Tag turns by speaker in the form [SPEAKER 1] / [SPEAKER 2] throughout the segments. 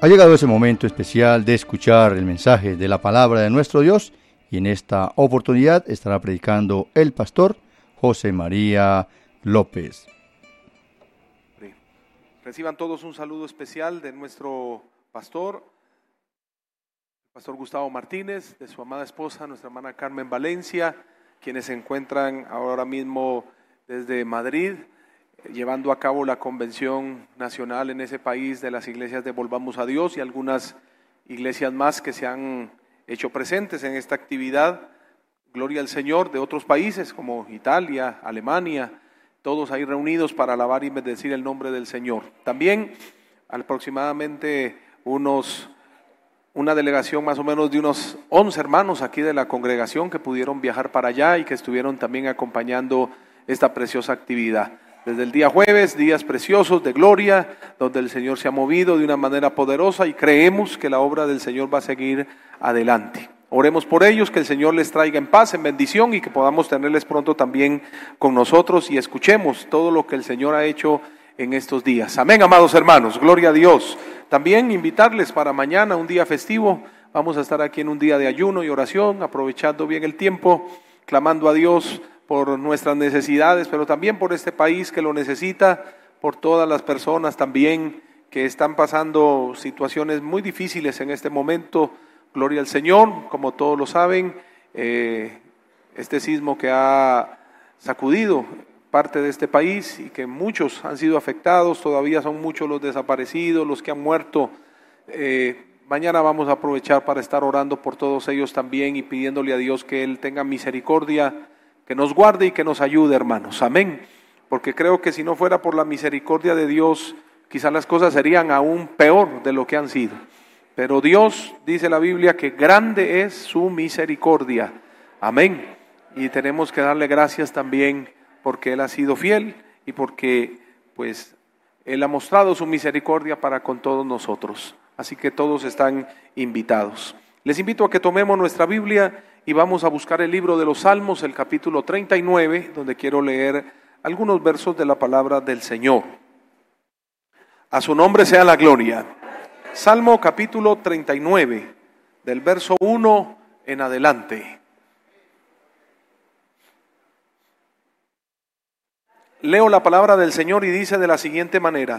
[SPEAKER 1] Ha llegado ese momento especial de escuchar el mensaje de la palabra de nuestro Dios, y en esta oportunidad estará predicando el pastor José María López.
[SPEAKER 2] Reciban todos un saludo especial de nuestro pastor, el pastor Gustavo Martínez, de su amada esposa, nuestra hermana Carmen Valencia, quienes se encuentran ahora mismo desde Madrid, llevando a cabo la convención nacional en ese país de las iglesias de Volvamos a Dios, y algunas iglesias más que se han hecho presentes en esta actividad. Gloria al Señor, de otros países como Italia, Alemania, todos ahí reunidos para alabar y bendecir el nombre del Señor. También aproximadamente una delegación más o menos de unos 11 hermanos aquí de la congregación que pudieron viajar para allá y que estuvieron también acompañando esta preciosa actividad. Desde el día jueves, días preciosos de gloria, donde el Señor se ha movido de una manera poderosa y creemos que la obra del Señor va a seguir adelante. Oremos por ellos, que el Señor les traiga en paz, en bendición, y que podamos tenerles pronto también con nosotros y escuchemos todo lo que el Señor ha hecho en estos días. Amén, amados hermanos, gloria a Dios. También invitarles para mañana, un día festivo. Vamos a estar aquí en un día de ayuno y oración, aprovechando bien el tiempo, clamando a Dios por nuestras necesidades, pero también por este país que lo necesita, por todas las personas también que están pasando situaciones muy difíciles en este momento. Gloria al Señor, como todos lo saben, este sismo que ha sacudido parte de este país y que muchos han sido afectados, todavía son muchos los desaparecidos, los que han muerto. Mañana vamos a aprovechar para estar orando por todos ellos también y pidiéndole a Dios que Él tenga misericordia, que nos guarde y que nos ayude, hermanos. Amén. Porque creo que si no fuera por la misericordia de Dios, quizás las cosas serían aún peor de lo que han sido. Pero Dios, dice la Biblia, que grande es su misericordia. Amén. Y tenemos que darle gracias también porque Él ha sido fiel y porque pues Él ha mostrado su misericordia para con todos nosotros. Así que todos están invitados. Les invito a que tomemos nuestra Biblia y vamos a buscar el libro de los Salmos, el capítulo 39, donde quiero leer algunos versos de la palabra del Señor. A su nombre sea la gloria. Salmo capítulo 39, del verso 1 en adelante. Leo la palabra del Señor y dice de la siguiente manera: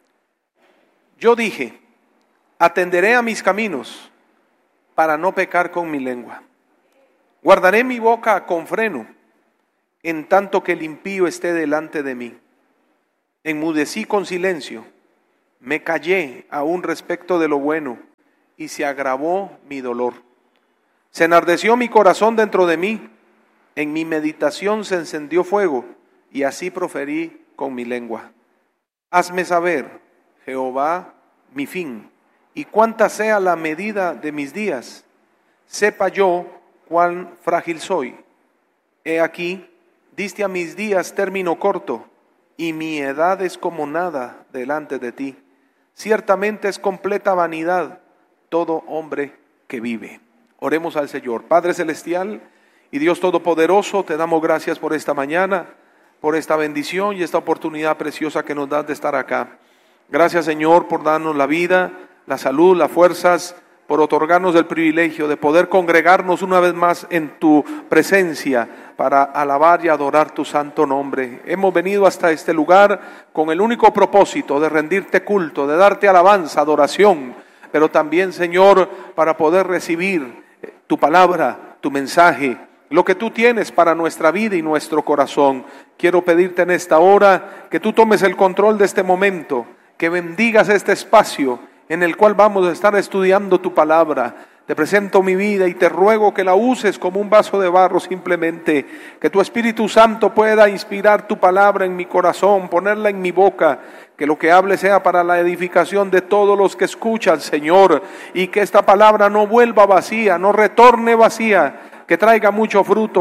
[SPEAKER 2] Yo dije, atenderé a mis caminos para no pecar con mi lengua. Guardaré mi boca con freno, en tanto que el impío esté delante de mí. Enmudecí con silencio, me callé aún respecto de lo bueno, y se agravó mi dolor. Se enardeció mi corazón dentro de mí, en mi meditación se encendió fuego, y así proferí con mi lengua. Hazme saber, Jehová, mi fin, y cuánta sea la medida de mis días. Sepa yo cuán frágil soy. He aquí, diste a mis días término corto, y mi edad es como nada delante de ti. Ciertamente es completa vanidad todo hombre que vive. Oremos al Señor. Padre Celestial y Dios Todopoderoso, te damos gracias por esta mañana, por esta bendición y esta oportunidad preciosa que nos das de estar acá. Gracias, Señor, por darnos la vida, la salud, las fuerzas, por otorgarnos el privilegio de poder congregarnos una vez más en tu presencia para alabar y adorar tu santo nombre. Hemos venido hasta este lugar con el único propósito de rendirte culto, de darte alabanza, adoración, pero también, Señor, para poder recibir tu palabra, tu mensaje, lo que tú tienes para nuestra vida y nuestro corazón. Quiero pedirte en esta hora que tú tomes el control de este momento, que bendigas este espacio en el cual vamos a estar estudiando tu palabra. Te presento mi vida y te ruego que la uses como un vaso de barro simplemente, que tu Espíritu Santo pueda inspirar tu palabra en mi corazón, ponerla en mi boca, que lo que hable sea para la edificación de todos los que escuchan, Señor, y que esta palabra no vuelva vacía, no retorne vacía, que traiga mucho fruto.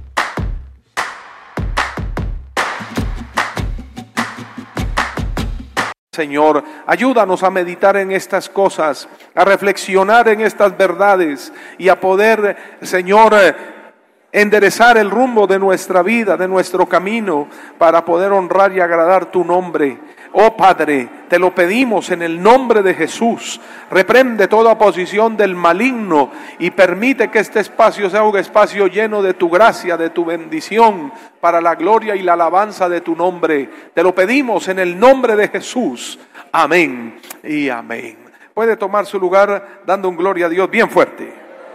[SPEAKER 2] Señor, ayúdanos a meditar en estas cosas, a reflexionar en estas verdades y a poder, Señor, enderezar el rumbo de nuestra vida, de nuestro camino, para poder honrar y agradar tu nombre. Oh Padre, te lo pedimos en el nombre de Jesús. Reprende toda oposición del maligno y permite que este espacio sea un espacio lleno de tu gracia, de tu bendición, para la gloria y la alabanza de tu nombre. Te lo pedimos en el nombre de Jesús. Amén y amén. Puede tomar su lugar dando un gloria a Dios bien fuerte.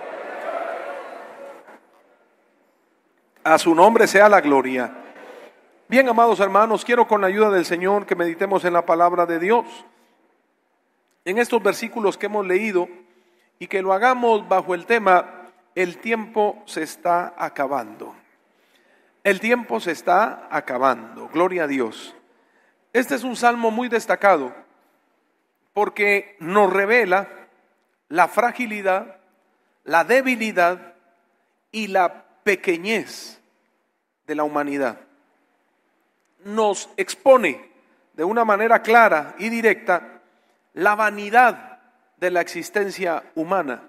[SPEAKER 2] A su nombre sea la gloria. Bien, amados hermanos, quiero con la ayuda del Señor que meditemos en la palabra de Dios, en estos versículos que hemos leído, y que lo hagamos bajo el tema: el tiempo se está acabando. El tiempo se está acabando, gloria a Dios. Este es un salmo muy destacado, porque nos revela la fragilidad, la debilidad y la pequeñez de la humanidad. Nos expone de una manera clara y directa la vanidad de la existencia humana.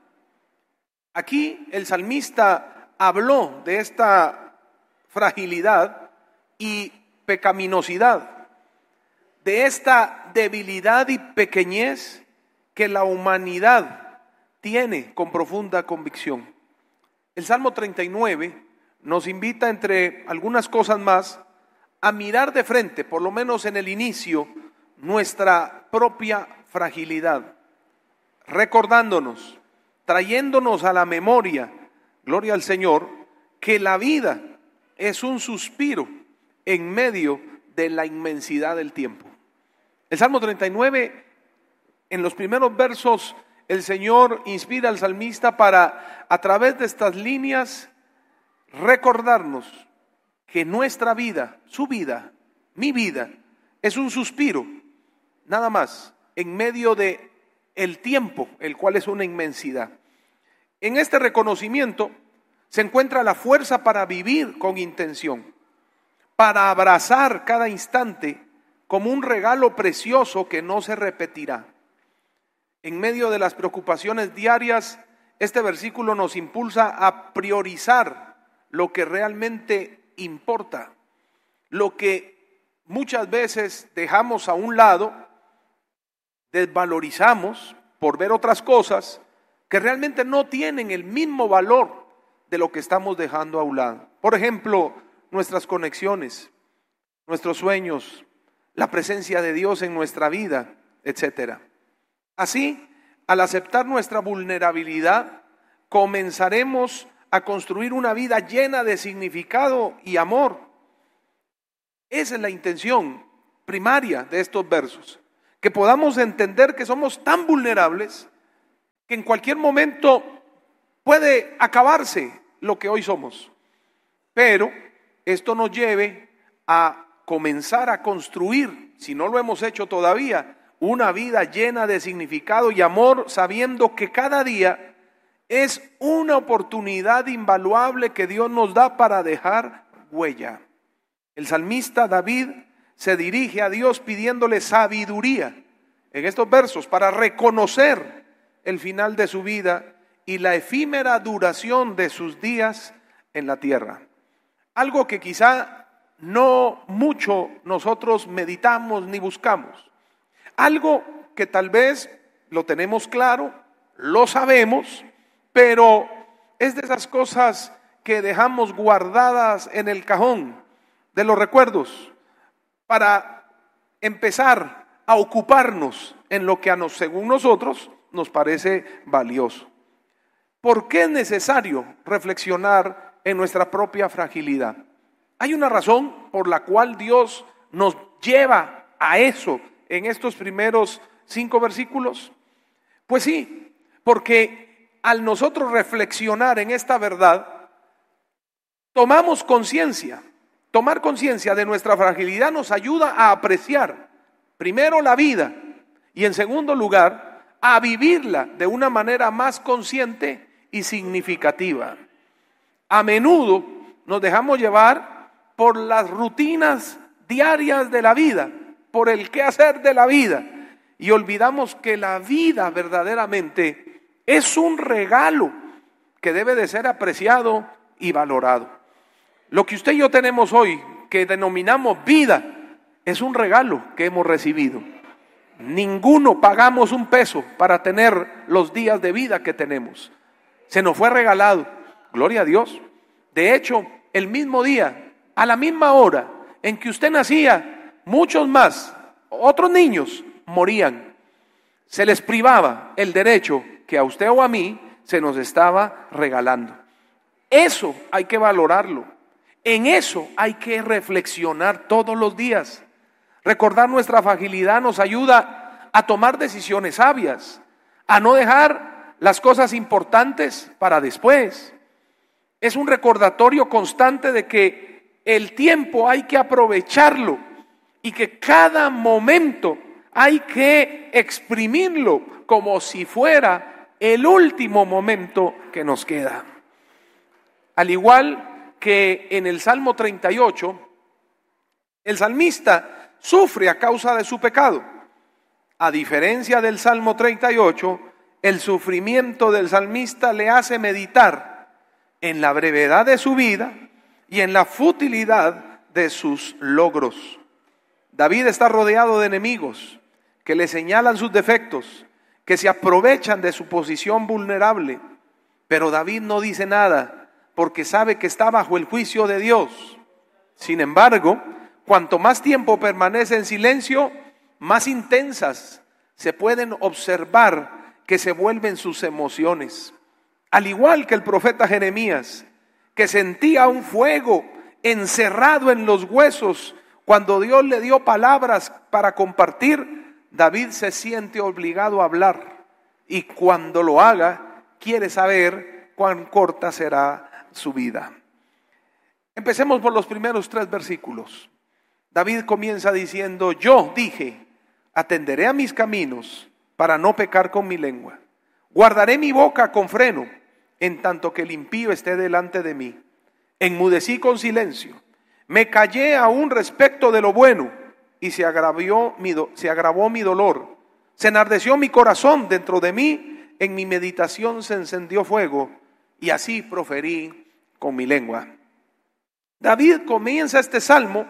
[SPEAKER 2] Aquí el salmista habló de esta fragilidad y pecaminosidad, de esta debilidad y pequeñez que la humanidad tiene con profunda convicción. El Salmo 39 nos invita, entre algunas cosas más, a mirar de frente, por lo menos en el inicio, nuestra propia fragilidad, recordándonos, trayéndonos a la memoria, gloria al Señor, que la vida es un suspiro en medio de la inmensidad del tiempo. El Salmo 39, en los primeros versos, el Señor inspira al salmista para, a través de estas líneas, recordarnos que nuestra vida, su vida, mi vida, es un suspiro, nada más, en medio de el tiempo, el cual es una inmensidad. En este reconocimiento se encuentra la fuerza para vivir con intención, para abrazar cada instante como un regalo precioso que no se repetirá. En medio de las preocupaciones diarias, este versículo nos impulsa a priorizar lo que realmente importa, lo que muchas veces dejamos a un lado, desvalorizamos por ver otras cosas que realmente no tienen el mismo valor de lo que estamos dejando a un lado. Por ejemplo, nuestras conexiones, nuestros sueños, la presencia de Dios en nuestra vida, etc. Así, al aceptar nuestra vulnerabilidad, comenzaremos a construir una vida llena de significado y amor. Esa es la intención primaria de estos versos, que podamos entender que somos tan vulnerables que en cualquier momento puede acabarse lo que hoy somos. Pero esto nos lleve a comenzar a construir, si no lo hemos hecho todavía, una vida llena de significado y amor, sabiendo que cada día es una oportunidad invaluable que Dios nos da para dejar huella. El salmista David se dirige a Dios pidiéndole sabiduría en estos versos para reconocer el final de su vida y la efímera duración de sus días en la tierra. Algo que quizá no mucho nosotros meditamos ni buscamos. Algo que tal vez lo tenemos claro, lo sabemos, pero es de esas cosas que dejamos guardadas en el cajón de los recuerdos para empezar a ocuparnos en lo que según nosotros nos parece valioso. ¿Por qué es necesario reflexionar en nuestra propia fragilidad? Hay una razón por la cual Dios nos lleva a eso en estos primeros 5 versículos. Pues sí, porque al nosotros reflexionar en esta verdad, tomamos conciencia. Tomar conciencia de nuestra fragilidad nos ayuda a apreciar primero la vida y en segundo lugar a vivirla de una manera más consciente y significativa. A menudo nos dejamos llevar por las rutinas diarias de la vida, por el quehacer de la vida, y olvidamos que la vida verdaderamente es un regalo que debe de ser apreciado y valorado. Lo que usted y yo tenemos hoy, que denominamos vida, es un regalo que hemos recibido. Ninguno pagamos un peso para tener los días de vida que tenemos. Se nos fue regalado, gloria a Dios. De hecho, el mismo día, a la misma hora en que usted nacía, muchos más, otros niños, morían. Se les privaba el derecho que a usted o a mí se nos estaba regalando. Eso hay que valorarlo. En eso hay que reflexionar todos los días. Recordar nuestra fragilidad nos ayuda a tomar decisiones sabias, a no dejar las cosas importantes para después. Es un recordatorio constante de que el tiempo hay que aprovecharlo y que cada momento hay que exprimirlo como si fuera el último momento que nos queda. Al igual que en el Salmo 38, el salmista sufre a causa de su pecado. A diferencia del Salmo 38, el sufrimiento del salmista le hace meditar en la brevedad de su vida y en la futilidad de sus logros. David está rodeado de enemigos que le señalan sus defectos, que se aprovechan de su posición vulnerable, pero David no dice nada porque sabe que está bajo el juicio de Dios. Sin embargo, cuanto más tiempo permanece en silencio, más intensas se pueden observar que se vuelven sus emociones. Al igual que el profeta Jeremías, que sentía un fuego encerrado en los huesos cuando Dios le dio palabras para compartir, David se siente obligado a hablar, y cuando lo haga, quiere saber cuán corta será su vida. Empecemos por los primeros 3 versículos. David comienza diciendo: yo dije, atenderé a mis caminos para no pecar con mi lengua. Guardaré mi boca con freno, en tanto que el impío esté delante de mí. Enmudecí con silencio, me callé aún respecto de lo bueno, y se agravó mi dolor. Se enardeció mi corazón dentro de mí, en mi meditación se encendió fuego, y así proferí con mi lengua. David comienza este salmo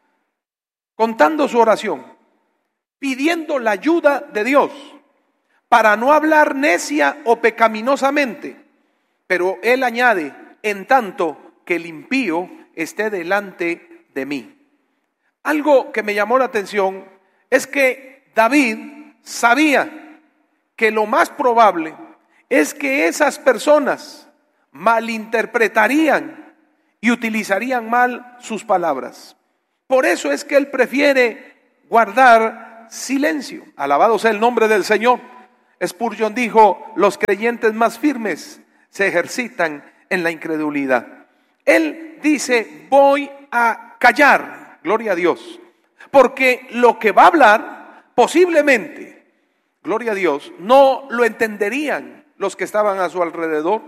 [SPEAKER 2] contando su oración, pidiendo la ayuda de Dios para no hablar necia o pecaminosamente, pero él añade: en tanto que el impío esté delante de mí. Algo que me llamó la atención es que David sabía que lo más probable es que esas personas malinterpretarían y utilizarían mal sus palabras. Por eso es que él prefiere guardar silencio. Alabado sea el nombre del Señor. Spurgeon dijo: los creyentes más firmes se ejercitan en la incredulidad. Él dice: voy a callar. Gloria a Dios. Porque lo que va a hablar, posiblemente, gloria a Dios, no lo entenderían los que estaban a su alrededor,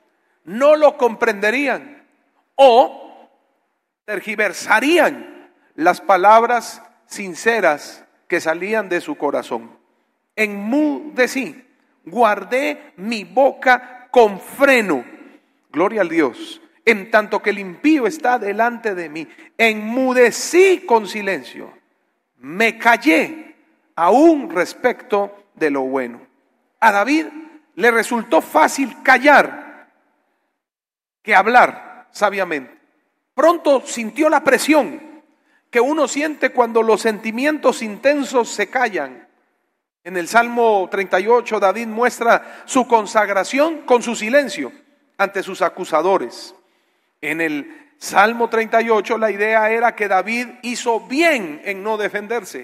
[SPEAKER 2] no lo comprenderían o tergiversarían las palabras sinceras que salían de su corazón. Enmudecí, guardé mi boca con freno, gloria al Dios, en tanto que el impío está delante de mí. Enmudecí con silencio, me callé aún respecto de lo bueno. A David le resultó fácil callar que hablar sabiamente. Pronto sintió la presión que uno siente cuando los sentimientos intensos se callan. En el Salmo 38, David muestra su consagración con su silencio ante sus acusadores. En el Salmo 38 la idea era que David hizo bien en no defenderse.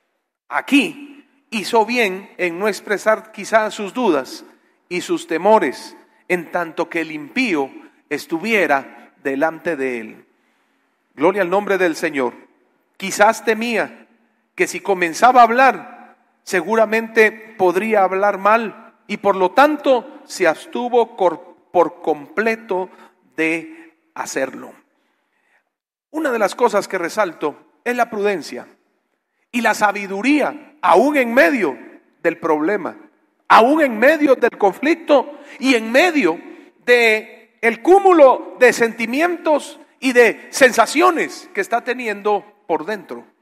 [SPEAKER 2] Aquí hizo bien en no expresar quizás sus dudas y sus temores, en tanto que el impío estuviera delante de él. Gloria al nombre del Señor. Quizás temía que si comenzaba a hablar, seguramente podría hablar mal, y por lo tanto se abstuvo por completo de hacerlo. Una de las cosas que resalto es la prudencia y la sabiduría, aún en medio del problema, aún en medio del conflicto y en medio de el cúmulo de sentimientos y de sensaciones que está teniendo por dentro.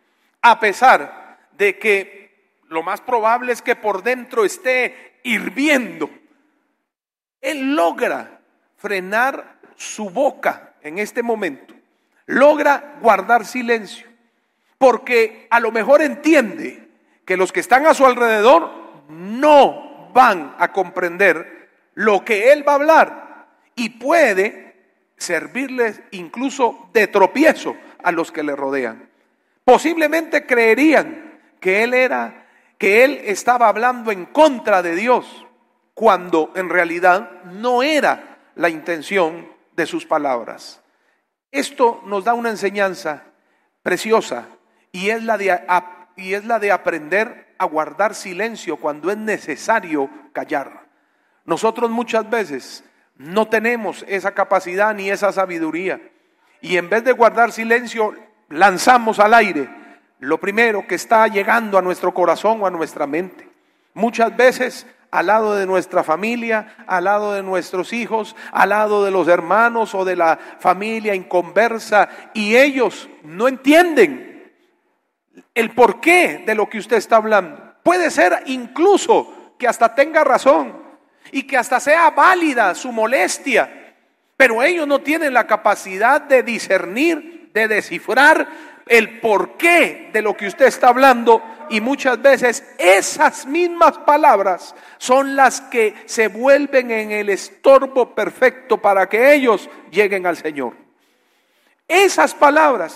[SPEAKER 2] a pesar de que lo más probable es que por dentro esté hirviendo, él logra frenar su boca en este momento, logra guardar silencio, porque a lo mejor entiende que los que están a su alrededor no van a comprender lo que él va a hablar y puede servirles incluso de tropiezo a los que le rodean. Posiblemente creerían que él estaba hablando en contra de Dios, cuando en realidad no era la intención de sus palabras. Esto nos da una enseñanza preciosa y es la de aprender a guardar silencio cuando es necesario callar. Nosotros muchas veces no tenemos esa capacidad ni esa sabiduría, y en vez de guardar silencio lanzamos al aire lo primero que está llegando a nuestro corazón o a nuestra mente. Muchas veces al lado de nuestra familia, al lado de nuestros hijos, al lado de los hermanos o de la familia inconversa, y ellos no entienden el porqué de lo que usted está hablando. Puede ser incluso que hasta tenga razón y que hasta sea válida su molestia, pero ellos no tienen la capacidad de discernir, de descifrar el porqué de lo que usted está hablando, y muchas veces esas mismas palabras son las que se vuelven en el estorbo perfecto para que ellos lleguen al Señor. Esas palabras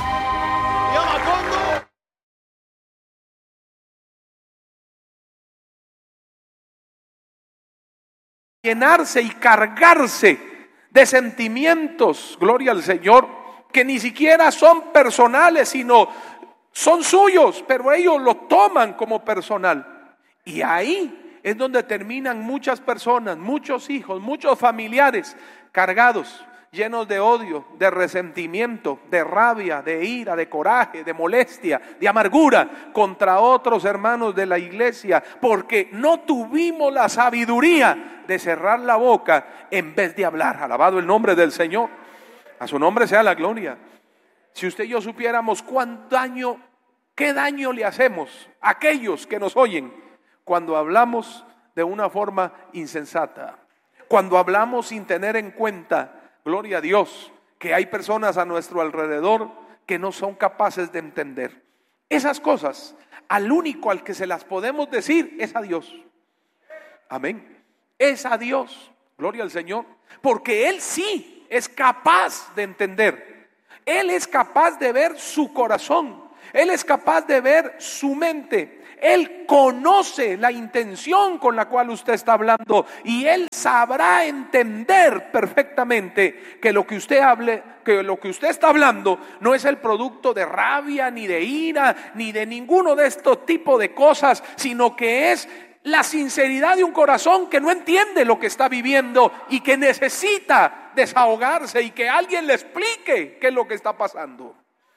[SPEAKER 2] llenarse y cargarse de sentimientos, gloria al Señor, que ni siquiera son personales, sino son suyos, pero ellos lo toman como personal. Y ahí es donde terminan muchas personas, muchos hijos, muchos familiares cargados, llenos de odio, de resentimiento, de rabia, de ira, de coraje, de molestia, de amargura contra otros hermanos de la iglesia, porque no tuvimos la sabiduría de cerrar la boca en vez de hablar. Alabado el nombre del Señor. A su nombre sea la gloria. Si usted y yo supiéramos qué daño le hacemos a aquellos que nos oyen cuando hablamos de una forma insensata, cuando hablamos sin tener en cuenta, gloria a Dios, que hay personas a nuestro alrededor que no son capaces de entender esas cosas. Al único al que se las podemos decir es a Dios. Amén. Es a Dios, gloria al Señor, porque Él sí es capaz de entender. Él es capaz de ver su corazón. Él es capaz de ver su mente. Él conoce la intención con la cual usted está hablando, y Él sabrá entender perfectamente que lo que usted está hablando no es el producto de rabia, ni de ira, ni de ninguno de estos tipos de cosas, sino que es la sinceridad de un corazón que no entiende lo que está viviendo y que necesita desahogarse y que alguien le explique qué es lo que está pasando.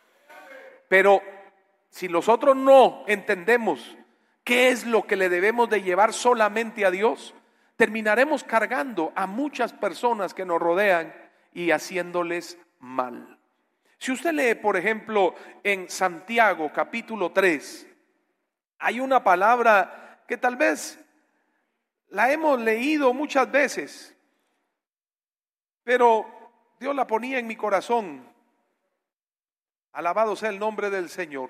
[SPEAKER 2] Pero si nosotros no entendemos qué es lo que le debemos de llevar solamente a Dios, terminaremos cargando a muchas personas que nos rodean y haciéndoles mal. Si usted lee, por ejemplo, en Santiago capítulo 3, hay una palabra que tal vez la hemos leído muchas veces, pero Dios la ponía en mi corazón. Alabado sea el nombre del Señor.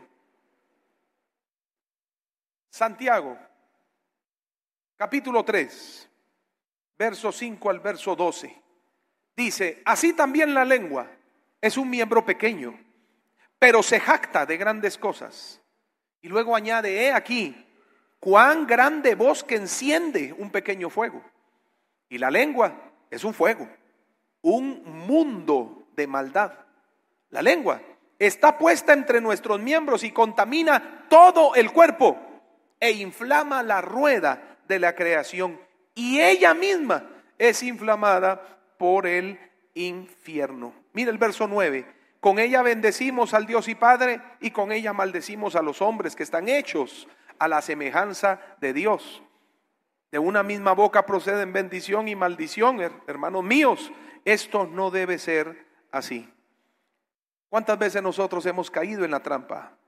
[SPEAKER 2] Santiago, capítulo 3, verso 5 al verso 12. Dice: así también la lengua es un miembro pequeño, pero se jacta de grandes cosas. Y luego añade: he aquí, cuán grande bosque enciende un pequeño fuego. Y la lengua es un fuego, un mundo de maldad. La lengua está puesta entre nuestros miembros y contamina todo el cuerpo e inflama la rueda de la creación, y ella misma es inflamada por el infierno. Mira el verso 9: con ella bendecimos al Dios y Padre, y con ella maldecimos a los hombres que están hechos a la semejanza de Dios. De una misma boca proceden bendición y maldición. Hermanos míos, esto no debe ser así. ¿Cuántas veces nosotros hemos caído en la trampa?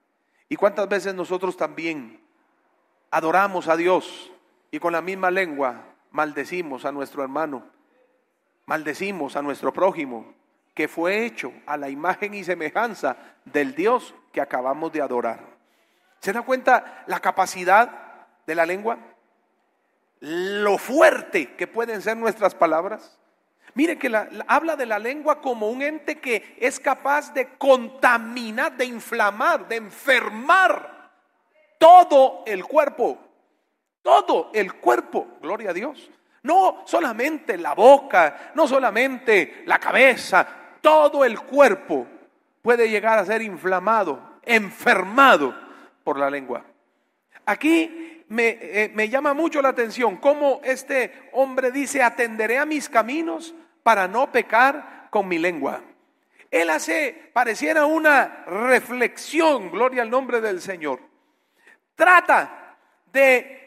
[SPEAKER 2] ¿Y cuántas veces nosotros también adoramos a Dios y con la misma lengua maldecimos a nuestro hermano, maldecimos a nuestro prójimo, que fue hecho a la imagen y semejanza del Dios que acabamos de adorar? ¿Se da cuenta la capacidad de la lengua? Lo fuerte que pueden ser nuestras palabras. Mire que habla de la lengua como un ente que es capaz de contaminar, de inflamar, de enfermar todo el cuerpo. Todo el cuerpo, gloria a Dios. No solamente la boca, no solamente la cabeza, todo el cuerpo puede llegar a ser inflamado, enfermado por la lengua. Aquí me llama mucho la atención cómo este hombre dice: atenderé a mis caminos para no pecar con mi lengua. Él pareciera una reflexión, gloria al nombre del Señor. Trata de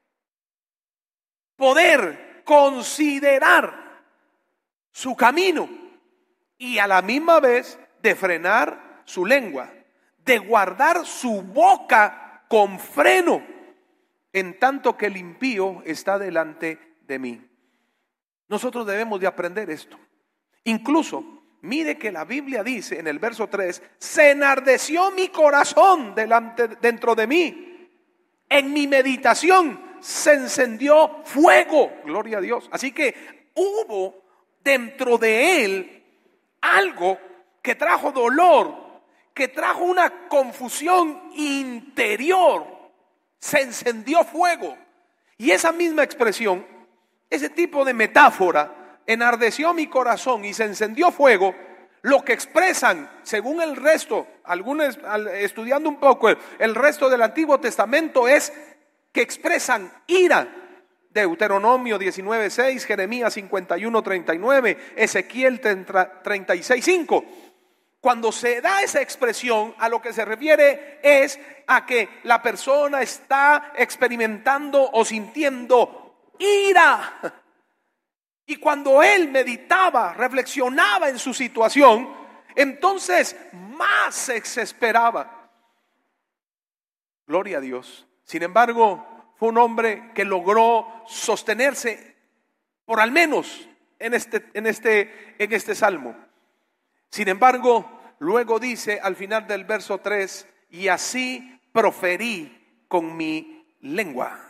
[SPEAKER 2] poder considerar su camino y a la misma vez de frenar su lengua, de guardar su boca con freno, en tanto que el impío está delante de mí. Nosotros debemos de aprender esto. Incluso, mire que la Biblia dice en el verso 3: se enardeció mi corazón dentro de mí. En mi meditación se encendió fuego, gloria a Dios. Así que hubo dentro de él algo que trajo dolor, que trajo una confusión interior. Se encendió fuego. Y esa misma expresión, ese tipo de metáfora, enardeció mi corazón y se encendió fuego, lo que expresan, según el resto, algunos estudiando un poco el resto del Antiguo Testamento, es que expresan ira. Deuteronomio 19:6, Jeremías 51:39, Ezequiel 36:5. Cuando se da esa expresión, a lo que se refiere es a que la persona está experimentando o sintiendo ira. Y cuando él meditaba, reflexionaba en su situación, entonces más se exasperaba. Gloria a Dios. Sin embargo, fue un hombre que logró sostenerse por al menos en este salmo. Sin embargo, luego dice al final del verso 3: y así proferí con mi lengua.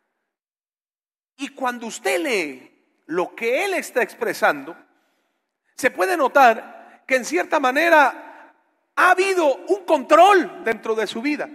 [SPEAKER 2] Y cuando usted lee lo que él está expresando, se puede notar que en cierta manera ha habido un control dentro de su vida.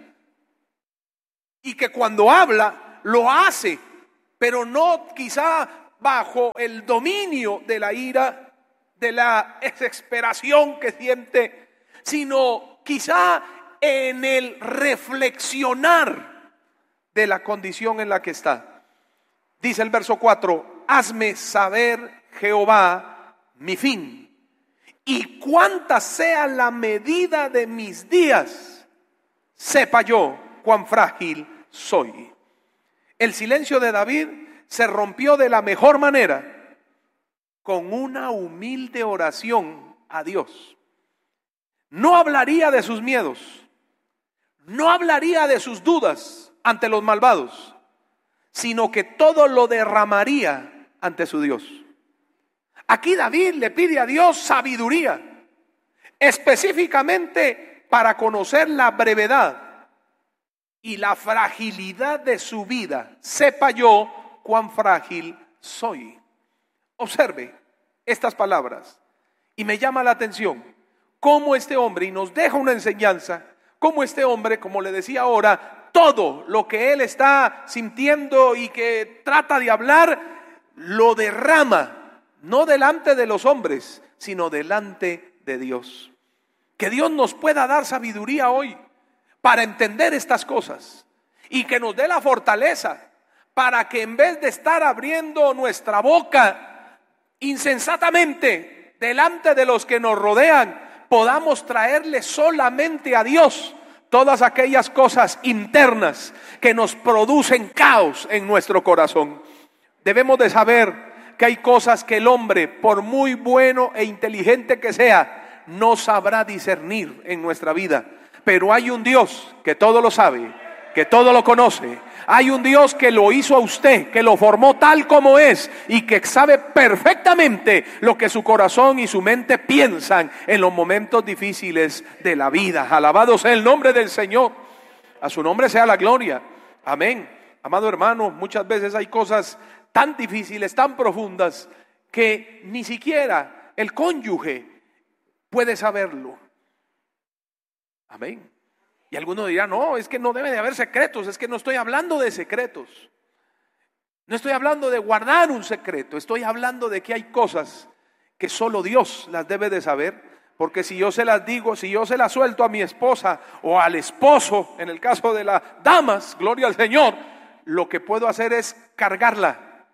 [SPEAKER 2] Y que cuando habla, lo hace, pero no quizá bajo el dominio de la ira, de la desesperación que siente, sino quizá en el reflexionar de la condición en la que está. Dice el verso 4: hazme saber, Jehová, mi fin, y cuánta sea la medida de mis días, sepa yo cuán frágil soy. El silencio de David se rompió de la mejor manera con una humilde oración a Dios. No hablaría de sus miedos, no hablaría de sus dudas ante los malvados, sino que todo lo derramaría ante su Dios. Aquí David le pide a Dios sabiduría, específicamente para conocer la brevedad y la fragilidad de su vida. Sepa yo cuán frágil soy. Observe estas palabras y me llama la atención cómo este hombre, y nos deja una enseñanza, cómo este hombre, como le decía ahora, todo lo que él está sintiendo y que trata de hablar, lo derrama, no delante de los hombres, sino delante de Dios. Que Dios nos pueda dar sabiduría hoy para entender estas cosas y que nos dé la fortaleza para que en vez de estar abriendo nuestra boca insensatamente delante de los que nos rodean, podamos traerle solamente a Dios todas aquellas cosas internas que nos producen caos en nuestro corazón. Debemos de saber que hay cosas que el hombre, por muy bueno e inteligente que sea, no sabrá discernir en nuestra vida. Pero hay un Dios que todo lo sabe, que todo lo conoce. Hay un Dios que lo hizo a usted, que lo formó tal como es y que sabe perfectamente lo que su corazón y su mente piensan en los momentos difíciles de la vida. Alabado sea el nombre del Señor. A su nombre sea la gloria. Amén. Amado hermano, muchas veces hay cosas tan difíciles, tan profundas, que ni siquiera el cónyuge puede saberlo. Amén. Y algunos dirán, no, es que no debe de haber secretos. Es que no estoy hablando de secretos. No estoy hablando de guardar un secreto. Estoy hablando de que hay cosas que solo Dios las debe de saber. Porque si yo se las digo, si yo se las suelto a mi esposa o al esposo, en el caso de las damas, gloria al Señor, lo que puedo hacer es cargarla,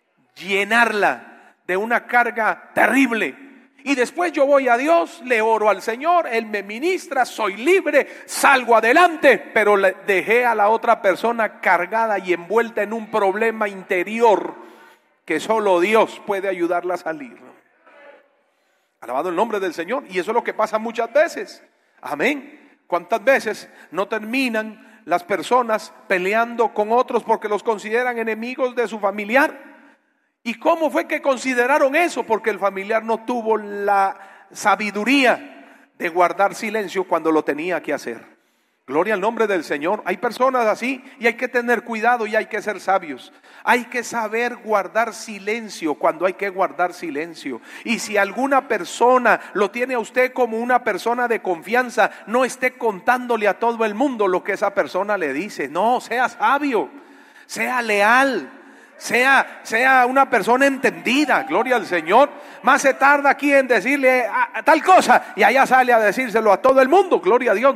[SPEAKER 2] llenarla de una carga terrible. Y después yo voy a Dios, le oro al Señor, Él me ministra, soy libre, salgo adelante, pero le dejé a la otra persona cargada y envuelta en un problema interior que solo Dios puede ayudarla a salir. Alabado el nombre del Señor. Y eso es lo que pasa muchas veces. Amén. ¿Cuántas veces no terminan las personas peleando con otros porque los consideran enemigos de su familiar? ¿Y cómo fue que consideraron eso? Porque el familiar no tuvo la sabiduría de guardar silencio cuando lo tenía que hacer. Gloria al nombre del Señor. Hay personas así y hay que tener cuidado y hay que ser sabios. Hay que saber guardar silencio cuando hay que guardar silencio. Y si alguna persona lo tiene a usted como una persona de confianza, no esté contándole a todo el mundo lo que esa persona le dice. No, sea sabio, sea leal. Sea una persona entendida, gloria al Señor. Más se tarda aquí en decirle tal cosa y allá sale a decírselo a todo el mundo, gloria a Dios.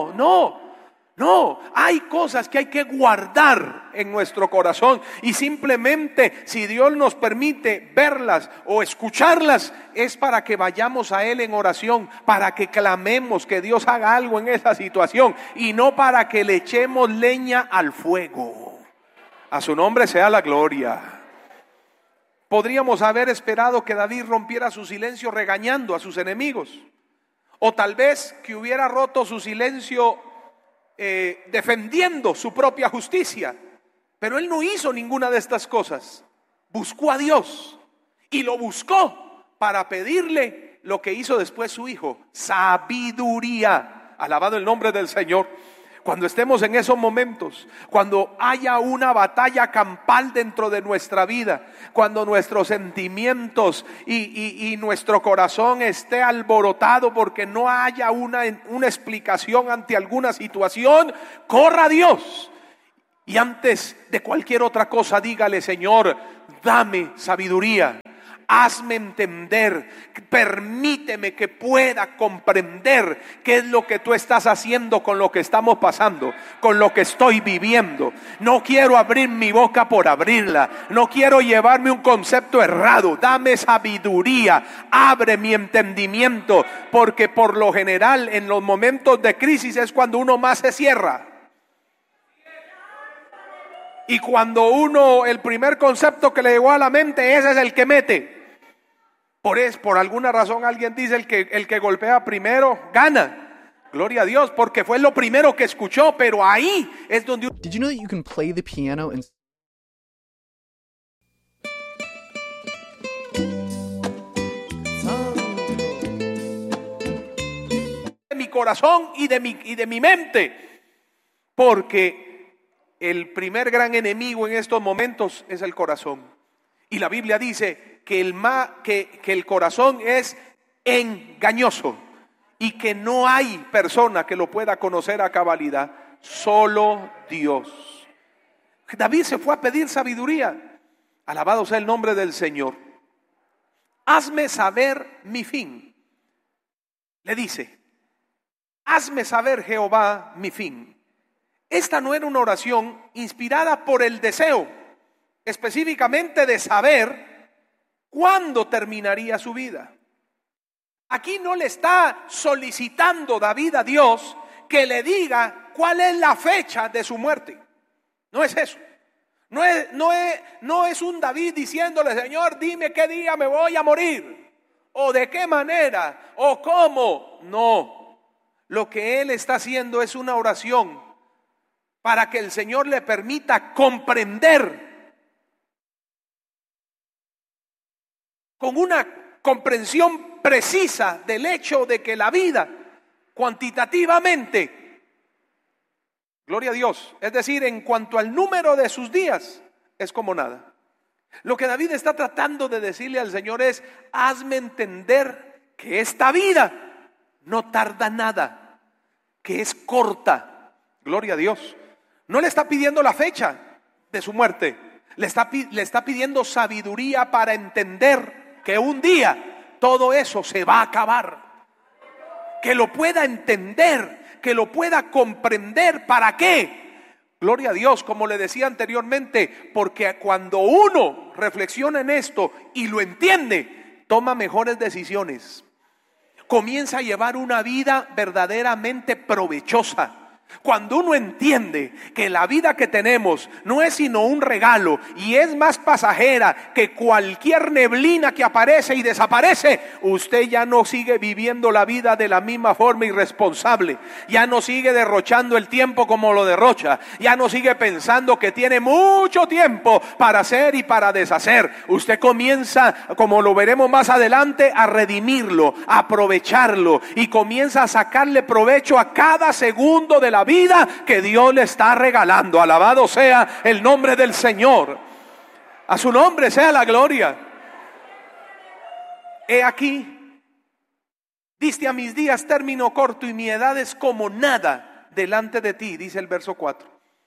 [SPEAKER 2] No, hay cosas que hay que guardar en nuestro corazón y simplemente si Dios nos permite verlas o escucharlas es para que vayamos a Él en oración, para que clamemos que Dios haga algo en esa situación y no para que le echemos leña al fuego. A su nombre sea la gloria. Podríamos haber esperado que David rompiera su silencio regañando a sus enemigos. O tal vez que hubiera roto su silencio defendiendo su propia justicia. Pero él no hizo ninguna de estas cosas. Buscó a Dios y lo buscó para pedirle lo que hizo después su hijo: sabiduría. Alabado el nombre del Señor. Cuando estemos en esos momentos, cuando haya una batalla campal dentro de nuestra vida, cuando nuestros sentimientos y nuestro corazón esté alborotado porque no haya una explicación ante alguna situación, corra a Dios. Y antes de cualquier otra cosa, dígale: Señor, dame sabiduría. Hazme entender, permíteme que pueda comprender qué es lo que tú estás haciendo con lo que estamos pasando, con lo que estoy viviendo. No quiero abrir mi boca por abrirla, no quiero llevarme un concepto errado. Dame sabiduría, abre mi entendimiento, porque por lo general en los momentos de crisis es cuando uno más se cierra. Y cuando uno, el primer concepto que le llegó a la mente, ese es el que mete. Por alguna razón alguien dice el que golpea primero gana. Gloria a Dios, porque fue lo primero que escuchó, pero ahí es donde...
[SPEAKER 3] Did you know that you can play the piano and...
[SPEAKER 2] de mi corazón y de mi mente, porque el primer gran enemigo en estos momentos es el corazón. Y la Biblia dice que el corazón es engañoso y que no hay persona que lo pueda conocer a cabalidad, solo Dios. David se fue a pedir sabiduría. Alabado sea el nombre del Señor. Hazme saber mi fin. Le dice: hazme saber, Jehová, mi fin. Esta no era una oración inspirada por el deseo específicamente de saber cuándo terminaría su vida. Aquí no le está solicitando David a Dios que le diga cuál es la fecha de su muerte. No es eso. No es un David diciéndole: Señor, dime qué día me voy a morir, o de qué manera, o cómo. No. lo que él está haciendo es una oración para que el Señor le permita comprender con una comprensión precisa del hecho de que la vida cuantitativamente, gloria a Dios, es decir, en cuanto al número de sus días, es como nada. Lo que David está tratando de decirle al Señor es: hazme entender que esta vida no tarda nada, que es corta. Gloria a Dios. No le está pidiendo la fecha de su muerte, le está pidiendo sabiduría para entender que un día todo eso se va a acabar. Que lo pueda entender, que lo pueda comprender. ¿Para qué? Gloria a Dios, como le decía anteriormente, porque cuando uno reflexiona en esto y lo entiende, toma mejores decisiones. Comienza a llevar una vida verdaderamente provechosa. Cuando uno entiende que la vida que tenemos no es sino un regalo y es más pasajera que cualquier neblina que aparece y desaparece, usted ya no sigue viviendo la vida de la misma forma irresponsable, ya no sigue derrochando el tiempo como lo derrocha, ya no sigue pensando que tiene mucho tiempo para hacer y para deshacer. Usted comienza, como lo veremos más adelante, a redimirlo, a aprovecharlo y comienza a sacarle provecho a cada segundo de la vida que Dios le está regalando. Alabado sea el nombre del Señor. A su nombre sea la gloria. He aquí, diste a mis días término corto y mi edad es como nada delante de ti, dice el verso 4.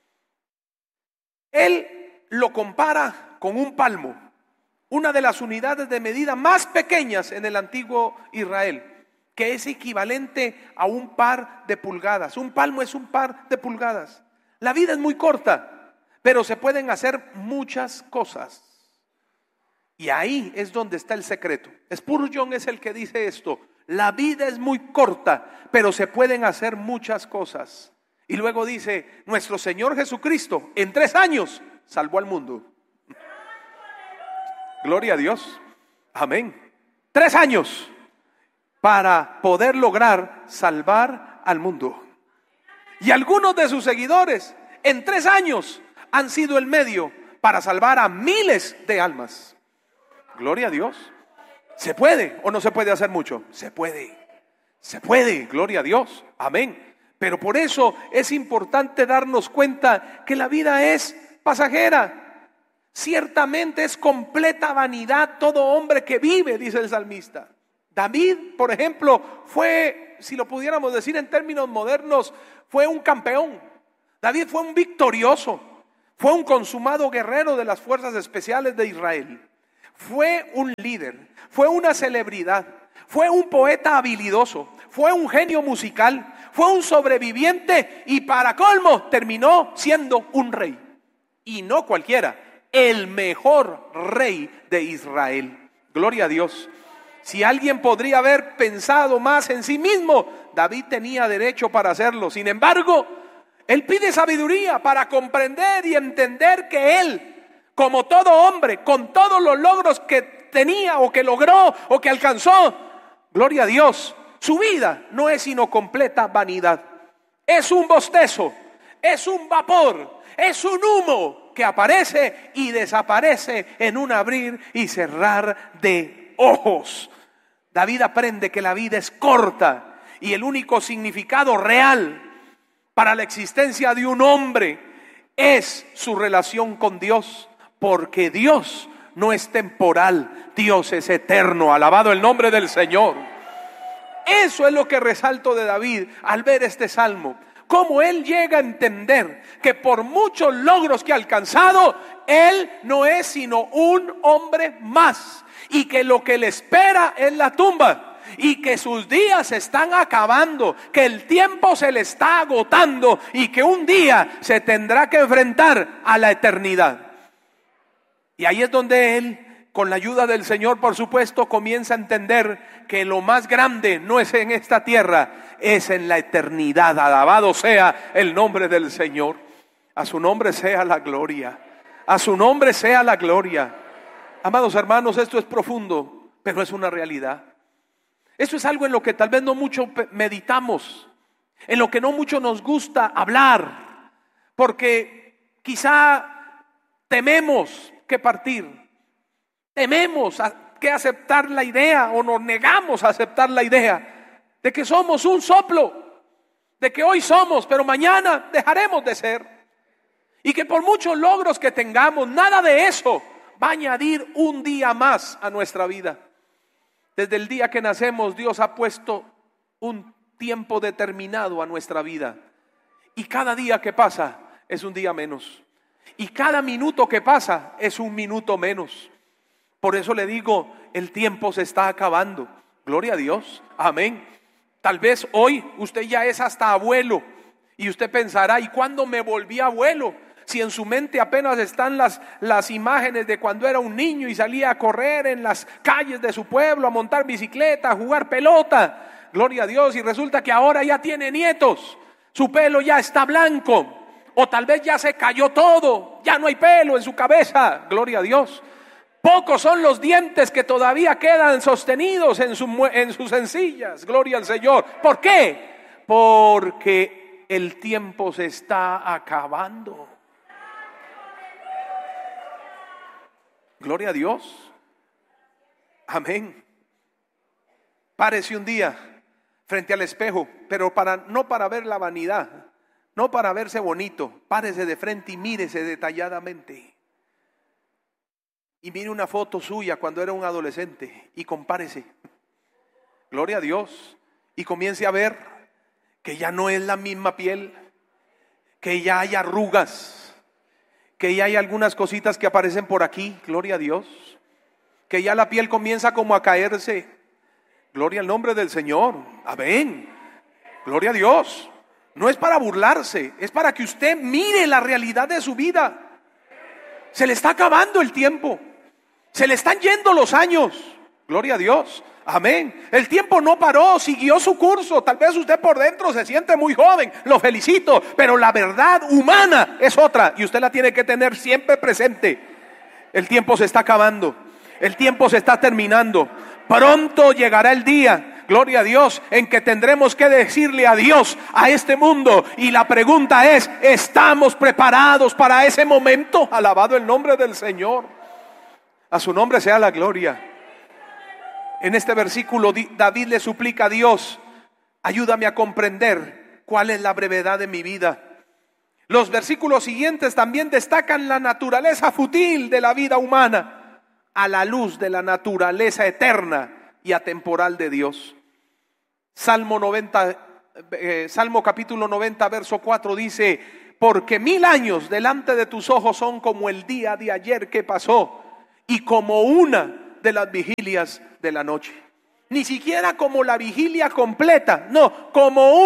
[SPEAKER 2] Él lo compara con un palmo, una de las unidades de medida más pequeñas en el antiguo Israel, que es equivalente a un par de pulgadas. Un palmo es un par de pulgadas. La vida es muy corta, pero se pueden hacer muchas cosas. Y ahí es donde está el secreto. Spurgeon es el que dice esto: la vida es muy corta, pero se pueden hacer muchas cosas. Y luego dice: nuestro Señor Jesucristo en 3 años salvó al mundo. Gloria a Dios. Amén. 3 años para poder lograr salvar al mundo. Y algunos de sus seguidores en 3 años han sido el medio para salvar a miles de almas. Gloria a Dios. ¿Se puede o no se puede hacer mucho? Se puede. Se puede, gloria a Dios. Amén. Pero por eso es importante darnos cuenta que la vida es pasajera. Ciertamente es completa vanidad todo hombre que vive, dice el salmista. David, por ejemplo, fue, si lo pudiéramos decir en términos modernos, fue un campeón. David fue un victorioso, fue un consumado guerrero de las fuerzas especiales de Israel. Fue un líder, fue una celebridad, fue un poeta habilidoso, fue un genio musical, fue un sobreviviente y para colmo terminó siendo un rey. Y no cualquiera, el mejor rey de Israel. Gloria a Dios. Si alguien podría haber pensado más en sí mismo, David tenía derecho para hacerlo. Sin embargo, él pide sabiduría para comprender y entender que él, como todo hombre, con todos los logros que tenía o que logró o que alcanzó, gloria a Dios, su vida no es sino completa vanidad. Es un bostezo, es un vapor, es un humo que aparece y desaparece en un abrir y cerrar de ojos. David aprende que la vida es corta y el único significado real para la existencia de un hombre es su relación con Dios, porque Dios no es temporal, Dios es eterno. Alabado el nombre del Señor. Eso es lo que resalto de David al ver este salmo. Cómo él llega a entender que por muchos logros que ha alcanzado, él no es sino un hombre más. Y que lo que le espera es la tumba. Y que sus días se están acabando. Que el tiempo se le está agotando. Y que un día se tendrá que enfrentar a la eternidad. Y ahí es donde él, con la ayuda del Señor, por supuesto, comienza a entender que lo más grande no es en esta tierra, es en la eternidad. Alabado sea el nombre del Señor. A su nombre sea la gloria. A su nombre sea la gloria. Amados hermanos, esto es profundo, pero es una realidad. Esto es algo en lo que tal vez no mucho meditamos, en lo que no mucho nos gusta hablar, porque quizá tememos que partir, tememos que aceptar la idea o nos negamos a aceptar la idea de que somos un soplo, de que hoy somos, pero mañana dejaremos de ser, y que por muchos logros que tengamos, nada de eso va a añadir un día más a nuestra vida. Desde el día que nacemos, Dios ha puesto un tiempo determinado a nuestra vida, y cada día que pasa es un día menos, y cada minuto que pasa es un minuto menos. Por eso le digo, el tiempo se está acabando. Gloria a Dios, amén. Tal vez hoy usted ya es hasta abuelo, y usted pensará, ¿y cuándo me volví abuelo? Si en su mente apenas están las imágenes de cuando era un niño y salía a correr en las calles de su pueblo, a montar bicicleta, a jugar pelota. Gloria a Dios. Y resulta que ahora ya tiene nietos, su pelo ya está blanco, o tal vez ya se cayó todo, ya no hay pelo en su cabeza. Gloria a Dios. Pocos son los dientes que todavía quedan sostenidos en sus encías. Gloria al Señor. ¿Por qué? Porque el tiempo se está acabando. Gloria a Dios. Amén. Párese un día frente al espejo, pero no para ver la vanidad, no para verse bonito. Párese de frente y mírese detalladamente. Y mire una foto suya cuando era un adolescente y compárese. Gloria a Dios. Y comience a ver que ya no es la misma piel, que ya hay arrugas, que ya hay algunas cositas que aparecen por aquí. Gloria a Dios. Que ya la piel comienza como a caerse. Gloria al nombre del Señor. Amén. Gloria a Dios. No es para burlarse, es para que usted mire la realidad de su vida. Se le está acabando el tiempo. Se le están yendo los años. Gloria a Dios. Amén. El tiempo no paró, siguió su curso. Tal vez usted por dentro se siente muy joven, lo felicito, pero la verdad humana es otra y usted la tiene que tener siempre presente. El tiempo se está acabando, el tiempo se está terminando. Pronto llegará el día, gloria a Dios, en que tendremos que decirle adiós a este mundo. Y la pregunta es, ¿estamos preparados para ese momento? Alabado el nombre del Señor. A su nombre sea la gloria. En este versículo David le suplica a Dios, ayúdame a comprender cuál es la brevedad de mi vida. Los versículos siguientes también destacan la naturaleza fútil de la vida humana a la luz de la naturaleza eterna y atemporal de Dios. Salmo capítulo 90, verso 4 dice, porque 1000 años delante de tus ojos son como el día de ayer que pasó y como una de las vigilias de la noche. Ni siquiera como la vigilia completa, no, como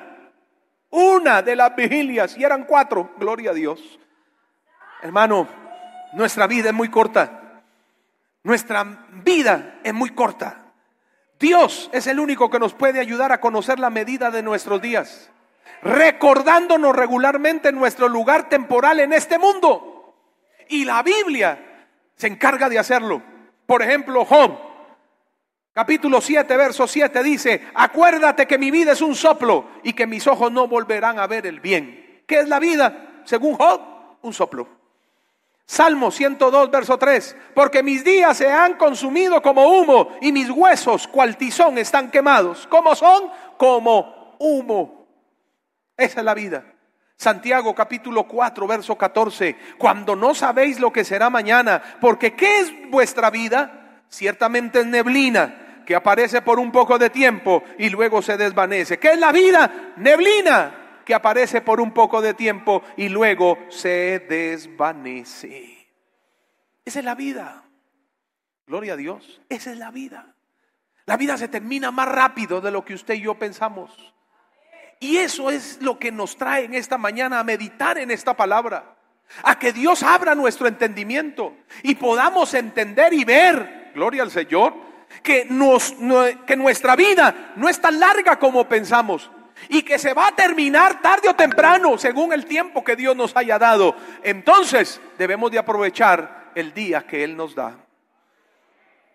[SPEAKER 2] una de las vigilias, y eran 4, gloria a Dios. Hermano, nuestra vida es muy corta. Nuestra vida es muy corta. Dios es el único que nos puede ayudar a conocer la medida de nuestros días, recordándonos regularmente nuestro lugar temporal en este mundo. Y la Biblia se encarga de hacerlo. Por ejemplo, Job, capítulo 7, verso 7 dice, acuérdate que mi vida es un soplo y que mis ojos no volverán a ver el bien. ¿Qué es la vida? Según Job, un soplo. Salmo 102, verso 3, porque mis días se han consumido como humo y mis huesos cual tizón están quemados. ¿Cómo son? Como humo. Esa es la vida. Santiago capítulo 4, verso 14, cuando no sabéis lo que será mañana, porque ¿qué es vuestra vida? Ciertamente es neblina que aparece por un poco de tiempo y luego se desvanece. ¿Qué es la vida? Neblina que aparece por un poco de tiempo y luego se desvanece. Esa es la vida. Gloria a Dios. Esa es la vida. La vida se termina más rápido de lo que usted y yo pensamos. Y eso es lo que nos trae en esta mañana a meditar en esta palabra, a que Dios abra nuestro entendimiento y podamos entender y ver, gloria al Señor, que nuestra vida no es tan larga como pensamos y que se va a terminar tarde o temprano según el tiempo que Dios nos haya dado. Entonces debemos de aprovechar el día que Él nos da.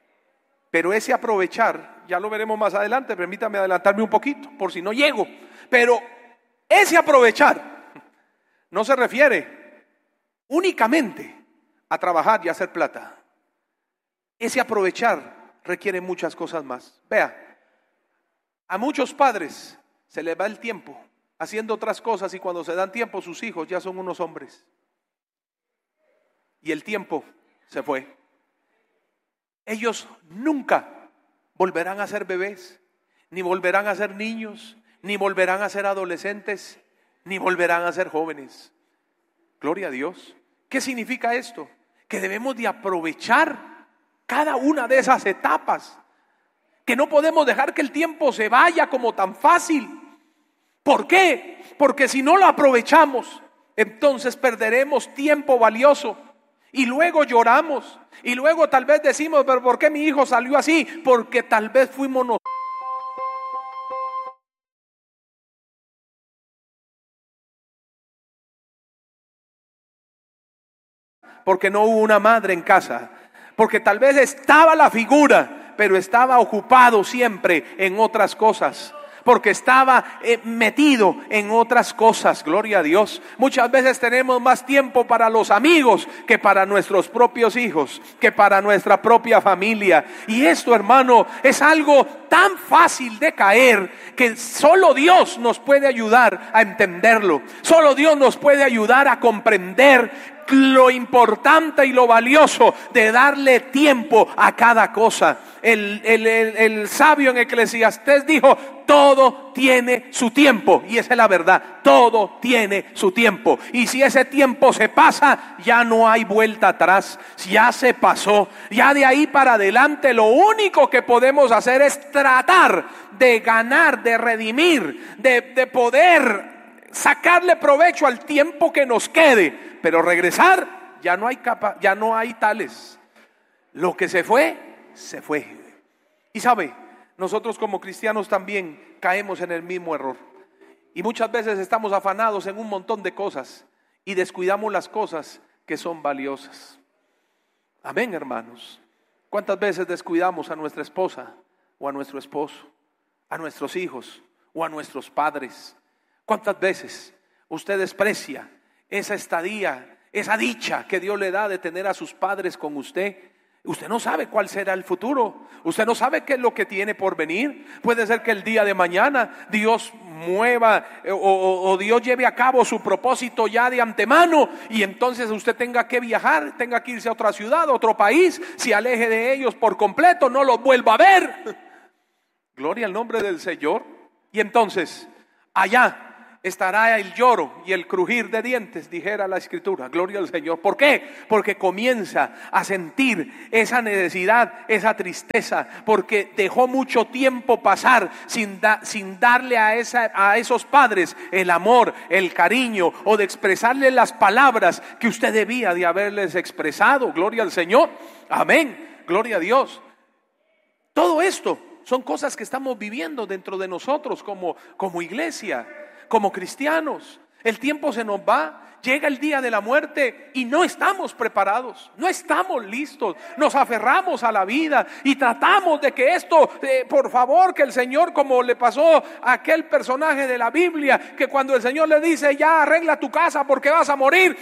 [SPEAKER 2] Pero ese aprovechar, ya lo veremos más adelante, permítame adelantarme un poquito por si no llego. Pero ese aprovechar no se refiere únicamente a trabajar y hacer plata. Ese aprovechar requiere muchas cosas más. Vea, a muchos padres se les va el tiempo haciendo otras cosas y cuando se dan tiempo sus hijos ya son unos hombres. Y el tiempo se fue. Ellos nunca volverán a ser bebés, ni volverán a ser niños, ni volverán a ser adolescentes, ni volverán a ser jóvenes. Gloria a Dios. ¿Qué significa esto? Que debemos de aprovechar cada una de esas etapas, que no podemos dejar que el tiempo se vaya como tan fácil. ¿Por qué? Porque si no lo aprovechamos, entonces perderemos tiempo valioso y luego lloramos y luego tal vez decimos, pero ¿por qué mi hijo salió así? Porque tal vez fuimos nosotros. Porque no hubo una madre en casa, porque tal vez estaba la figura, pero estaba ocupado siempre en otras cosas, porque estaba metido en otras cosas. Gloria a Dios. Muchas veces tenemos más tiempo para los amigos que para nuestros propios hijos, que para nuestra propia familia. Y esto, hermano, es algo tan fácil de caer que solo Dios nos puede ayudar a entenderlo. Solo Dios nos puede ayudar a comprender lo importante y lo valioso de darle tiempo a cada cosa. El sabio en Eclesiastés dijo: todo tiene su tiempo. Y esa es la verdad, todo tiene su tiempo. Y si ese tiempo se pasa, ya no hay vuelta atrás. Ya se pasó. Ya de ahí para adelante lo único que podemos hacer es tratar de ganar, de redimir, de poder sacarle provecho al tiempo que nos quede. Pero regresar, ya no hay tales. Lo que se fue, se fue. Y sabe, nosotros como cristianos también caemos en el mismo error. Y muchas veces estamos afanados en un montón de cosas y descuidamos las cosas que son valiosas. Amén, hermanos. ¿Cuántas veces descuidamos a nuestra esposa o a nuestro esposo, a nuestros hijos o a nuestros padres? ¿Cuántas veces usted desprecia esa estadía, esa dicha que Dios le da de tener a sus padres con usted? Usted no sabe cuál será el futuro. Usted no sabe qué es lo que tiene por venir. Puede ser que el día de mañana Dios mueva o Dios lleve a cabo su propósito ya de antemano y entonces usted tenga que viajar, tenga que irse a otra ciudad, a otro país, se aleje de ellos por completo, no los vuelva a ver. Gloria al nombre del Señor. Y entonces allá estará el lloro y el crujir de dientes, dijera la Escritura. Gloria al Señor. ¿Por qué? Porque comienza a sentir esa necesidad, esa tristeza, porque dejó mucho tiempo pasar sin darle a esos padres el amor, el cariño, o de expresarles las palabras que usted debía de haberles expresado. Gloria al Señor. Amén. Gloria a Dios. Todo esto son cosas que estamos viviendo dentro de nosotros como iglesia, como cristianos. El tiempo se nos va, llega el día de la muerte y no estamos preparados, no estamos listos. Nos aferramos a la vida y tratamos de que esto, por favor, que el Señor, como le pasó a aquel personaje de la Biblia, que cuando el Señor le dice: ya arregla tu casa porque vas a morir,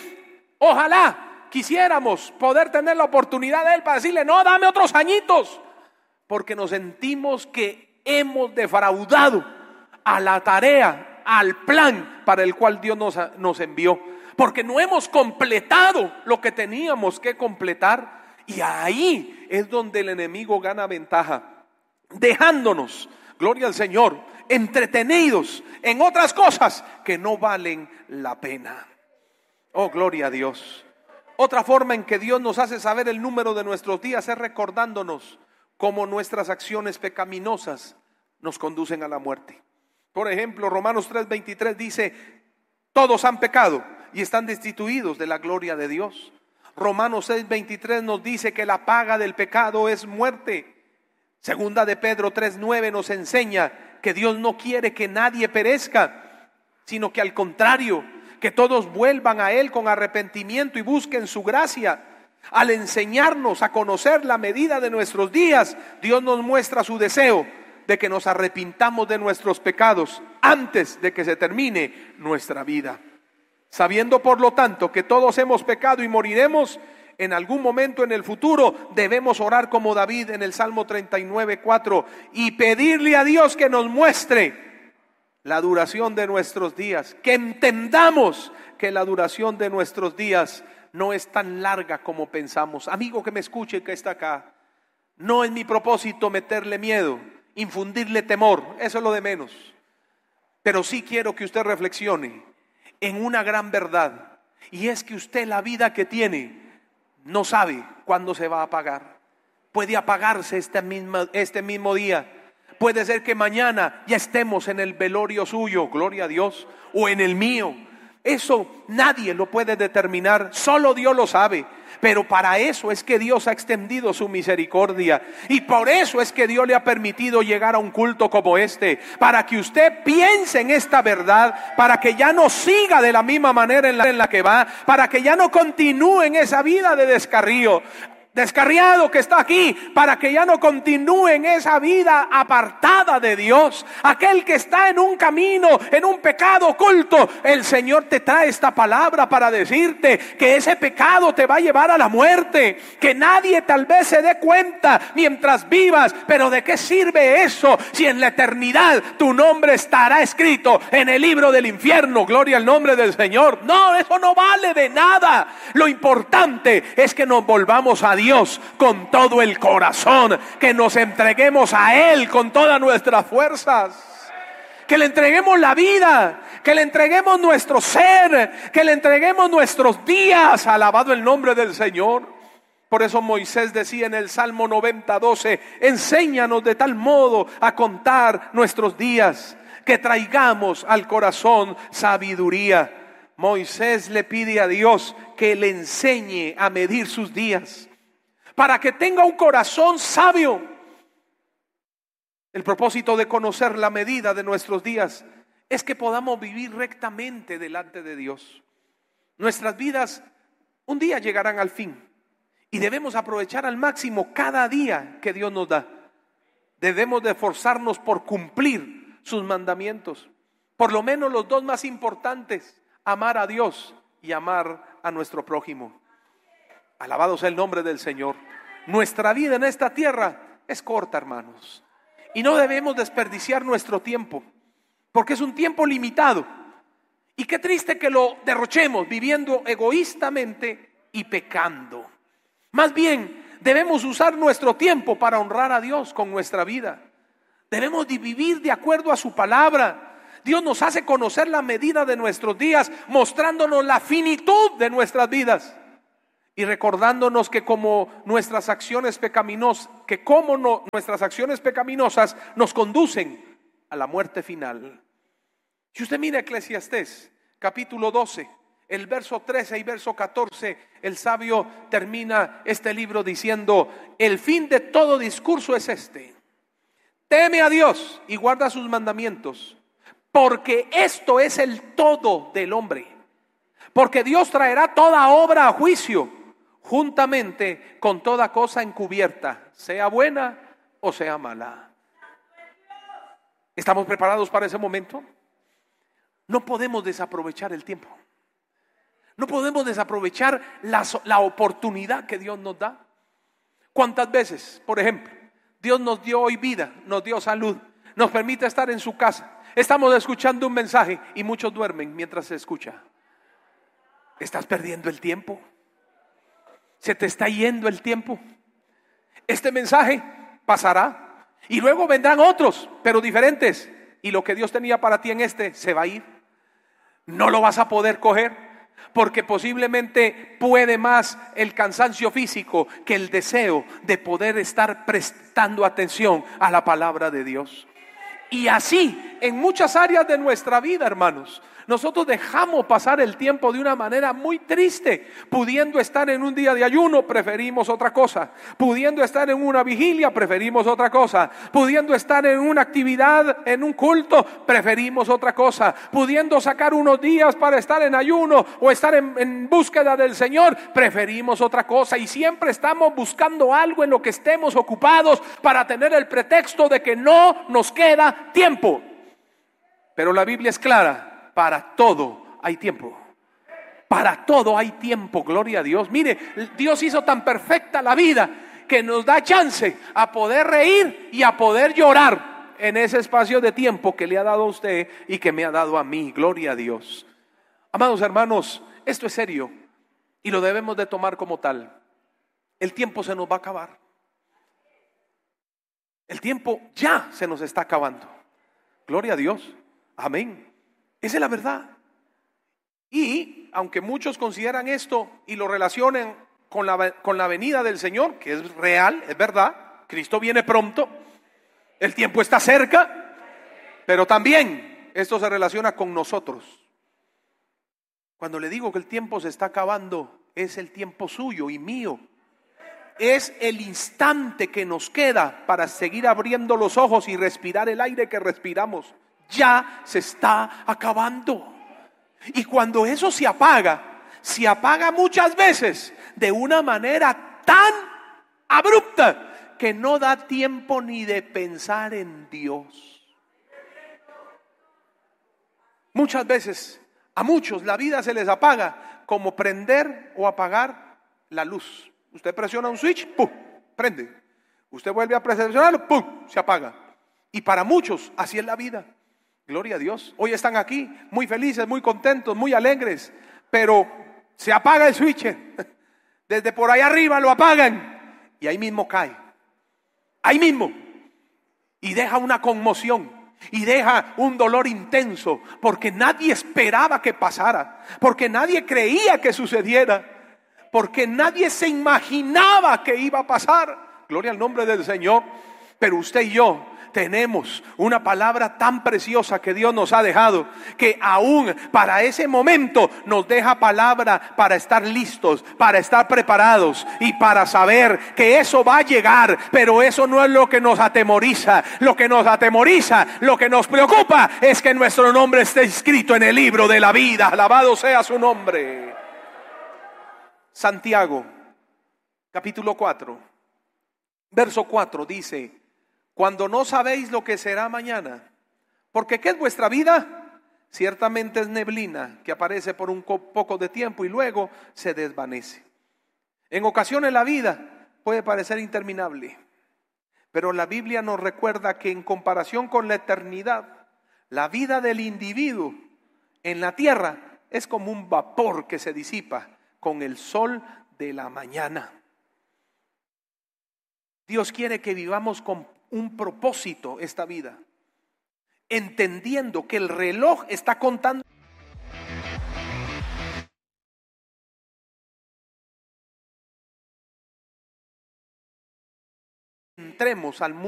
[SPEAKER 2] ojalá quisiéramos poder tener la oportunidad de él para decirle: no, dame otros añitos, porque nos sentimos que hemos defraudado a la tarea, al plan para el cual Dios nos envió, porque no hemos completado lo que teníamos que completar. Y ahí es donde el enemigo gana ventaja, dejándonos, gloria al Señor, entretenidos en otras cosas que no valen la pena. Oh, gloria a Dios. Otra forma en que Dios nos hace saber el número de nuestros días es recordándonos cómo nuestras acciones pecaminosas nos conducen a la muerte. Por ejemplo, Romanos 3:23 dice: todos han pecado y están destituidos de la gloria de Dios. Romanos 6:23 nos dice que la paga del pecado es muerte. Segunda de Pedro 3:9 nos enseña que Dios no quiere que nadie perezca, sino que al contrario, que todos vuelvan a Él con arrepentimiento y busquen su gracia. Al enseñarnos a conocer la medida de nuestros días, Dios nos muestra su deseo de que nos arrepintamos de nuestros pecados antes de que se termine nuestra vida. Sabiendo por lo tanto que todos hemos pecado y moriremos en algún momento en el futuro, debemos orar como David en el Salmo 39:4 y pedirle a Dios que nos muestre la duración de nuestros días, que entendamos que la duración de nuestros días no es tan larga como pensamos. Amigo que me escuche, que está acá, no es mi propósito meterle miedo, infundirle temor, eso es lo de menos. Pero sí quiero que usted reflexione en una gran verdad, y es que usted la vida que tiene no sabe cuándo se va a apagar. Puede apagarse este mismo día. Puede ser que mañana ya estemos en el velorio suyo, gloria a Dios, o en el mío. Eso nadie lo puede determinar, solo Dios lo sabe. Pero para eso es que Dios ha extendido su misericordia, y por eso es que Dios le ha permitido llegar a un culto como este, para que usted piense en esta verdad, para que ya no siga de la misma manera en la que va, para que ya no continúe en esa vida de descarriado que está aquí, para que ya no continúe en esa vida apartada de Dios, aquel que está en un camino, en un pecado oculto. El Señor te trae esta palabra para decirte que ese pecado te va a llevar a la muerte, que nadie tal vez se dé cuenta mientras vivas, pero ¿de qué sirve eso si en la eternidad tu nombre estará escrito en el libro del infierno? Gloria al nombre del Señor. No, eso no vale de nada. Lo importante es que nos volvamos a Dios con todo el corazón, que nos entreguemos a Él con todas nuestras fuerzas, que le entreguemos la vida, que le entreguemos nuestro ser, que le entreguemos nuestros días. Alabado el nombre del Señor. Por eso Moisés decía en el Salmo 90:12: enséñanos de tal modo a contar nuestros días, que traigamos al corazón sabiduría. Moisés le pide a Dios que le enseñe a medir sus días, para que tenga un corazón sabio. El propósito de conocer la medida de nuestros días es que podamos vivir rectamente delante de Dios. Nuestras vidas un día llegarán al fin, y debemos aprovechar al máximo cada día que Dios nos da. Debemos de esforzarnos por cumplir sus mandamientos, por lo menos los dos más importantes: amar a Dios y amar a nuestro prójimo. Alabado sea el nombre del Señor. Nuestra vida en esta tierra es corta, hermanos, y no debemos desperdiciar nuestro tiempo, porque es un tiempo limitado. Y qué triste que lo derrochemos viviendo egoístamente y pecando. Más bien, debemos usar nuestro tiempo para honrar a Dios con nuestra vida. Debemos de vivir de acuerdo a su palabra. Dios nos hace conocer la medida de nuestros días, mostrándonos la finitud de nuestras vidas y recordándonos que nuestras acciones pecaminosas nos conducen a la muerte final. Si usted mira Eclesiastés capítulo 12, el verso 13 y verso 14, el sabio termina este libro diciendo: el fin de todo discurso es este: teme a Dios y guarda sus mandamientos, porque esto es el todo del hombre. Porque Dios traerá toda obra a juicio, juntamente con toda cosa encubierta, sea buena o sea mala. ¿Estamos preparados para ese momento? No podemos desaprovechar el tiempo. No podemos desaprovechar la oportunidad que Dios nos da. ¿Cuántas veces, por ejemplo, Dios nos dio hoy vida, nos dio salud, nos permite estar en su casa? Estamos escuchando un mensaje y muchos duermen mientras se escucha. Estás perdiendo el tiempo. Se te está yendo el tiempo. Este mensaje pasará y luego vendrán otros, pero diferentes, y lo que Dios tenía para ti en este se va a ir. No lo vas a poder coger, porque posiblemente puede más el cansancio físico que el deseo de poder estar prestando atención a la palabra de Dios. Y así en muchas áreas de nuestra vida, hermanos, Nosotros dejamos pasar el tiempo de una manera muy triste. Pudiendo estar en un día de ayuno, preferimos otra cosa. Pudiendo estar en una vigilia, preferimos otra cosa. Pudiendo estar en una actividad, en un culto, preferimos otra cosa. Pudiendo sacar unos días para estar en ayuno o estar en búsqueda del Señor, preferimos otra cosa. Y siempre estamos buscando algo en lo que estemos ocupados para tener el pretexto de que no nos queda tiempo. Pero la Biblia es clara. Para todo hay tiempo. Para todo hay tiempo, gloria a Dios. Mire, Dios hizo tan perfecta la vida que nos da chance a poder reír y a poder llorar en ese espacio de tiempo que le ha dado a usted y que me ha dado a mí, gloria a Dios. Amados hermanos, esto es serio y lo debemos de tomar como tal. El tiempo se nos va a acabar. El tiempo ya se nos está acabando. Gloria a Dios. Amén. Esa es la verdad. Y aunque muchos consideran esto y lo relacionen con la venida del Señor, que es real, es verdad, Cristo viene pronto, el tiempo está cerca, pero también esto se relaciona con nosotros. Cuando le digo que el tiempo se está acabando, es el tiempo suyo y mío. Es el instante que nos queda para seguir abriendo los ojos y respirar el aire que respiramos. Ya se está acabando. Y cuando eso se apaga muchas veces de una manera tan abrupta que no da tiempo ni de pensar en Dios. Muchas veces, a muchos la vida se les apaga como prender o apagar la luz. Usted presiona un switch, ¡pum!, prende. Usted vuelve a presionarlo, ¡pum!, se apaga. Y para muchos así es la vida. Gloria a Dios. Hoy están aquí muy felices, muy contentos, muy alegres, pero se apaga el switch. Desde por ahí arriba lo apagan y ahí mismo cae. Ahí mismo. Y deja una conmoción y deja un dolor intenso porque nadie esperaba que pasara, porque nadie creía que sucediera, porque nadie se imaginaba que iba a pasar. Gloria al nombre del Señor. Pero usted y yo tenemos una palabra tan preciosa que Dios nos ha dejado, que aún para ese momento nos deja palabra para estar listos, para estar preparados y para saber que eso va a llegar. Pero eso no es lo que nos atemoriza. Lo que nos atemoriza, lo que nos preocupa es que nuestro nombre esté escrito en el libro de la vida. Alabado sea su nombre. Santiago, capítulo 4, verso 4 dice: cuando no sabéis lo que será mañana, porque ¿qué es vuestra vida? Ciertamente es neblina que aparece por un poco de tiempo y luego se desvanece. En ocasiones la vida puede parecer interminable, pero la Biblia nos recuerda que en comparación con la eternidad, la vida del individuo en la tierra es como un vapor que se disipa con el sol de la mañana. Dios quiere que vivamos con un propósito esta vida, entendiendo que el reloj está contando. Entremos al mundo